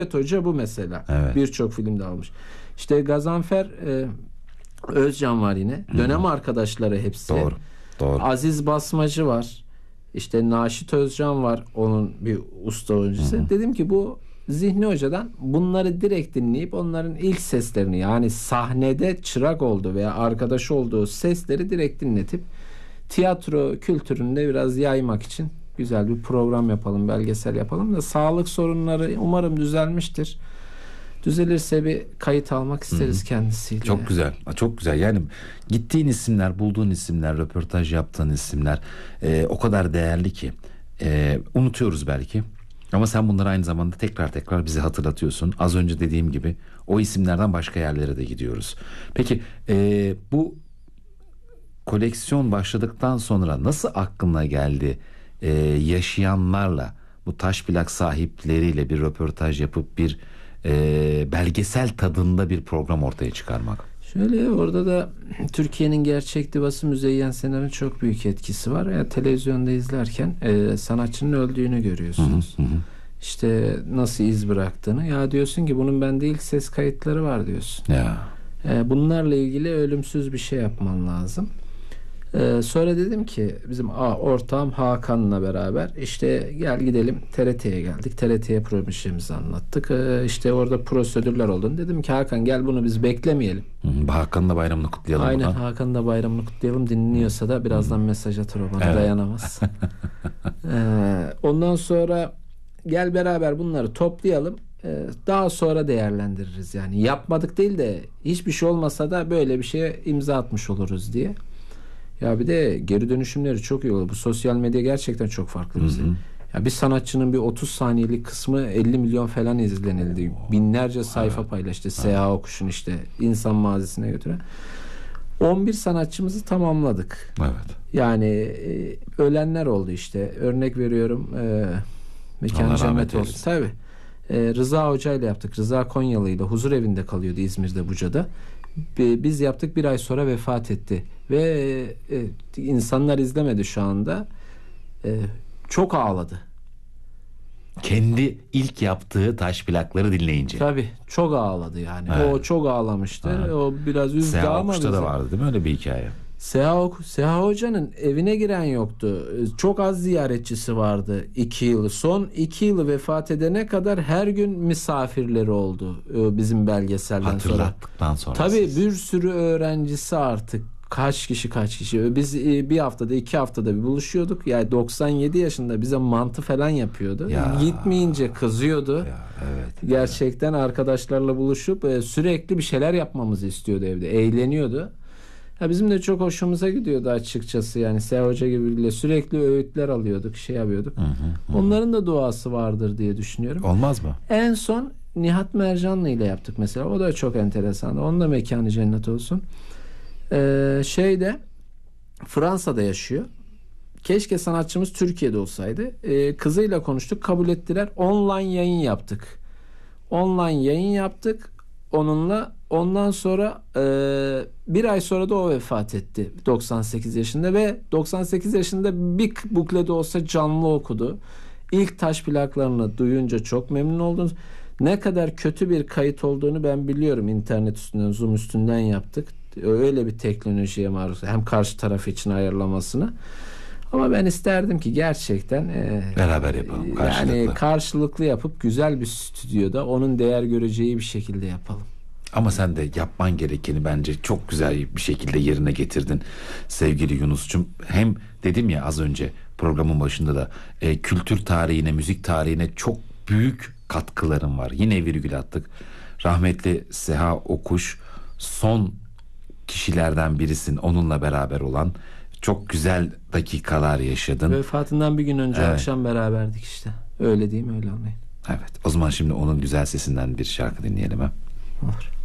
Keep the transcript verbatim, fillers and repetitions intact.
Hoca bu mesela. Evet. Birçok filmde almış. İşte Gazanfer e, Özcan var yine. Dönem Hı-hı. arkadaşları hepsi. Doğru. Doğru. Aziz Basmacı var. İşte Naşit Özcan var. Onun bir usta oyuncusu. Hı-hı. Dedim ki bu Zihni Hoca'dan bunları direkt dinleyip onların ilk seslerini, yani sahnede çırak olduğu veya arkadaş olduğu sesleri direkt dinletip tiyatro kültüründe biraz yaymak için güzel bir program yapalım, belgesel yapalım da sağlık sorunları umarım düzelmiştir. Düzelirse bir kayıt almak isteriz Hı-hı. kendisiyle. Çok güzel, çok güzel. Yani gittiğin isimler, bulduğun isimler, röportaj yaptığın isimler e, o kadar değerli ki e, unutuyoruz belki. Ama sen bunları aynı zamanda tekrar tekrar bize hatırlatıyorsun. Az önce dediğim gibi o isimlerden başka yerlere de gidiyoruz. Peki e, bu koleksiyon başladıktan sonra nasıl aklına geldi e, yaşayanlarla, bu taş plak sahipleriyle bir röportaj yapıp bir e, belgesel tadında bir program ortaya çıkarmak? Şöyle, orada da Türkiye'nin gerçek divası Müzeyyen Senar'ın çok büyük etkisi var. Yani televizyonda izlerken e, sanatçının öldüğünü görüyorsunuz. Hı hı hı. İşte nasıl iz bıraktığını. Ya diyorsun ki bunun bende ilk ses kayıtları var diyorsun. Ya. E, bunlarla ilgili ölümsüz bir şey yapman lazım. Ee, sonra dedim ki bizim a, ortağım Hakan'la beraber işte gel gidelim T R T'ye geldik. T R T'ye projemizi anlattık. Ee, işte orada prosedürler olduğunu. Dedim ki Hakan gel bunu biz beklemeyelim. Hı, Hakan'ın da bayramını kutlayalım. Aynen, buradan. Hakan'ın da bayramını kutlayalım. Dinliyorsa da birazdan Hı. mesaj atar, o bana evet. dayanamaz. ee, ondan sonra gel beraber bunları toplayalım. Ee, daha sonra değerlendiririz. Yani yapmadık değil de hiçbir şey olmasa da böyle bir şeye imza atmış oluruz diye. Ya bir de geri dönüşümleri çok iyi oluyor. Bu sosyal medya gerçekten çok farklı bize. Ya bir sanatçının bir otuz saniyelik kısmı elli milyon falan izlenildi. Binlerce sayfa evet. paylaştı. Evet. Seha Okuş'un işte insan mazisine götüren. on bir sanatçımızı tamamladık. Evet. Yani e, ölenler oldu işte. Örnek veriyorum. E, mekanı cennet olsun. Tabii. E, Rıza Hoca ile yaptık. Rıza Konyalı ile huzur evinde kalıyordu İzmir'de, Buca'da. Biz yaptık, bir ay sonra vefat etti ve e, insanlar izlemedi şu anda, e, çok ağladı. Kendi ilk yaptığı taş plakları dinleyince. Tabii çok ağladı yani. Evet. O çok ağlamıştı. Evet. O biraz üzdü Seha ama Okuş'ta da vardı değil mi öyle bir hikaye? Seha, Seha Hoca'nın evine giren yoktu. Çok az ziyaretçisi vardı iki yılı. Son iki yılı vefat edene kadar her gün misafirleri oldu bizim belgeselden sonra. Hatırlattıktan sonra. Tabii siz. bir sürü öğrencisi artık. Kaç kişi kaç kişi. Biz bir haftada iki haftada bir buluşuyorduk. Yani doksan yedi yaşında bize mantı falan yapıyordu. Ya. Gitmeyince kızıyordu. Ya, evet. Gerçekten evet. Arkadaşlarla buluşup sürekli bir şeyler yapmamızı istiyordu evde. Eğleniyordu. Ya bizim de çok hoşumuza gidiyordu açıkçası. Yani Seha Hoca gibi sürekli öğütler alıyorduk, şey yapıyorduk. Hı hı, hı. Onların da duası vardır diye düşünüyorum. Olmaz mı? En son Nihat Mercanlı ile yaptık mesela. O da çok enteresan. Onun da mekanı cennet olsun. Ee, şeyde Fransa'da yaşıyor. Keşke sanatçımız Türkiye'de olsaydı. Ee, kızıyla konuştuk, kabul ettiler. Online yayın yaptık. Online yayın yaptık onunla. Ondan sonra e, bir ay sonra da o vefat etti doksan sekiz yaşında ve doksan sekiz yaşında bir bukle de olsa canlı okudu. İlk taş plaklarını duyunca çok memnun oldum. Ne kadar kötü bir kayıt olduğunu ben biliyorum. İnternet üstünden, Zoom üstünden yaptık. Öyle bir teknolojiye maruz. Hem karşı taraf için ayarlamasını. Ama ben isterdim ki gerçekten e, beraber yapalım. Karşılıklı. Yani karşılıklı yapıp güzel bir stüdyoda onun değer göreceği bir şekilde yapalım. Ama sen de yapman gerekeni bence çok güzel bir şekilde yerine getirdin sevgili Yunus'cum. Hem dedim ya az önce programın başında da e, kültür tarihine, müzik tarihine çok büyük katkıların var. Yine virgül attık. Rahmetli Seha Okuş son kişilerden birisin, onunla beraber olan. Çok güzel dakikalar yaşadın. Vefatından bir gün önce evet. akşam beraberdik işte. Öyle değil mi? Öyle anlayın. Evet. O zaman şimdi onun güzel sesinden bir şarkı dinleyelim ha. Olur.